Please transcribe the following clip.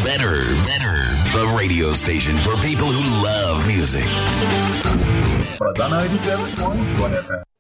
Better. The radio station for people who love music. Was on 97.1 FM.